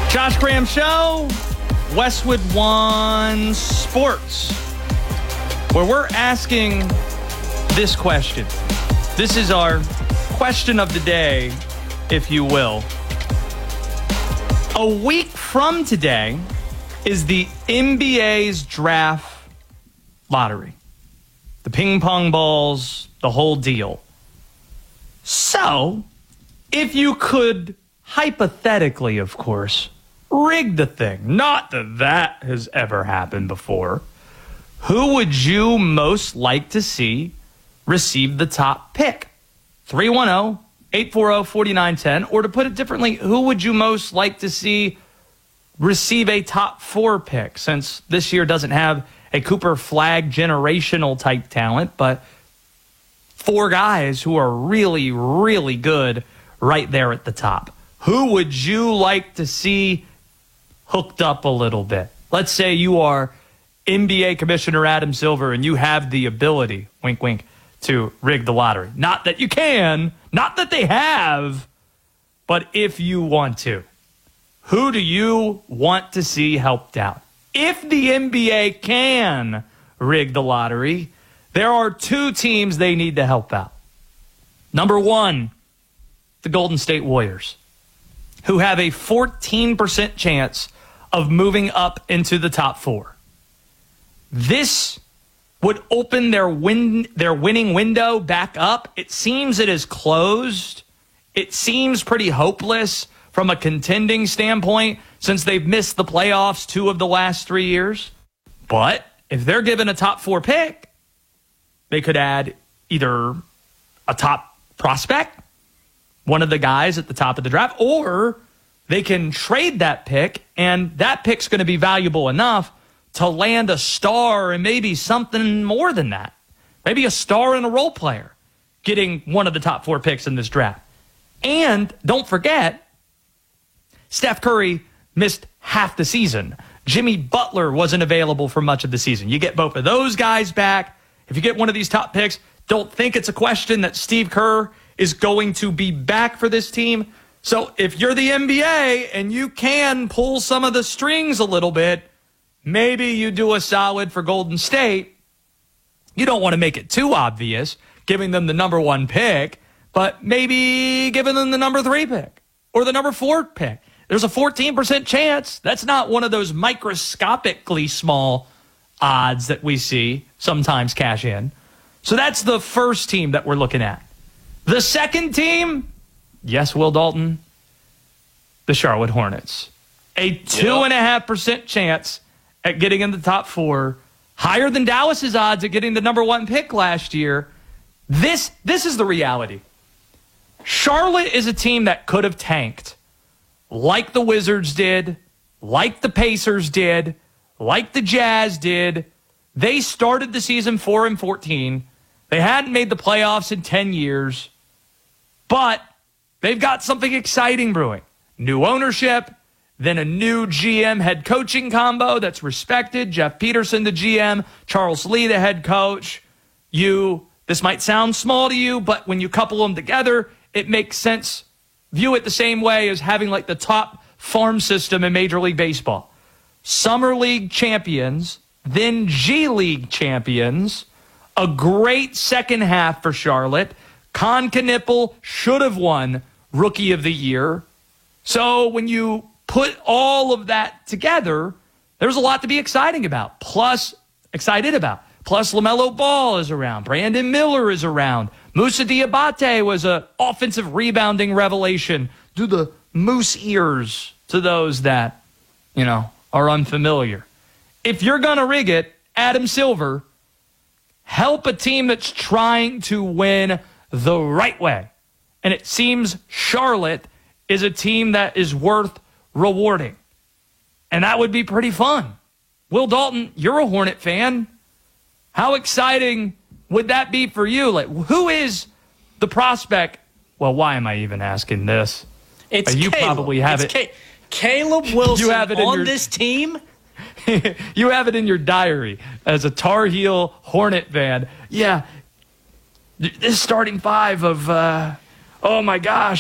Josh Graham Show, Westwood One Sports, where we're asking this question. This is our question of the day, if you will. A week from today is the NBA's draft lottery. The ping pong balls, the whole deal. So, if you could hypothetically, of course, rig the thing, not that that has ever happened before, who would you most like to see receive the top pick? 310-840-4910. Or to put it differently, who would you most like to see receive a top 4 pick, since this year doesn't have a Cooper Flagg generational type talent, but 4 guys who are really, really good right there at the top. Who would you like to see hooked up a little bit? Let's say you are NBA Commissioner Adam Silver and you have the ability, wink, wink, to rig the lottery. Not that you can, not that they have, but if you want to. Who do you want to see helped out? If the NBA can rig the lottery, there are 2 teams they need to help out. Number 1, the Golden State Warriors, who have a 14% chance of moving up into the top 4. This would open their winning window back up. It seems it is closed. It seems pretty hopeless from a contending standpoint since they've missed the playoffs 2 of the last 3 years. But if they're given a top 4 pick, they could add either a top prospect, one of the guys at the top of the draft, or they can trade that pick, and that pick's going to be valuable enough to land a star and maybe something more than that. Maybe a star and a role player getting one of the top 4 picks in this draft. And don't forget, Steph Curry missed half the season. Jimmy Butler wasn't available for much of the season. You get both of those guys back. If you get one of these top picks, don't think it's a question that Steve Kerr is going to be back for this team. So if you're the NBA and you can pull some of the strings a little bit, maybe you do a solid for Golden State. You don't want to make it too obvious, giving them the number 1 pick, but maybe giving them the number 3 pick or the number 4 pick. There's a 14% chance. That's not one of those microscopically small odds that we see sometimes cash in. So that's the first team that we're looking at. The second team, yes, Will Dalton, the Charlotte Hornets. A 2.5% chance at getting in the top 4, higher than Dallas's odds at getting the number 1 pick last year. This is the reality. Charlotte is a team that could have tanked, like the Wizards did, like the Pacers did, like the Jazz did. They started the season 4-14. They hadn't made the playoffs in 10 years, but they've got something exciting brewing. New ownership, then a new GM head coaching combo that's respected. Jeff Peterson, the GM, Charles Lee, the head coach. This might sound small to you, but when you couple them together, it makes sense. View it the same way as having like the top farm system in Major League Baseball. Summer League champions, then G League champions. A great second half for Charlotte. Con Knippel should have won Rookie of the Year. So when you put all of that together, there's a lot to be excited about. Plus, LaMelo Ball is around. Brandon Miller is around. Moussa Diabate was an offensive rebounding revelation. Do the moose ears to those that, are unfamiliar. If you're going to rig it, Adam Silver, help a team that's trying to win the right way. And it seems Charlotte is a team that is worth rewarding. And that would be pretty fun. Will Dalton, you're a Hornet fan. How exciting would that be for you? Like, who is the prospect? Well, why am I even asking this? It's you Caleb. Probably have it. Caleb Wilson you have it on this team? You have it in your diary as a Tar Heel Hornet fan. Yeah, this starting 5 of, oh my gosh,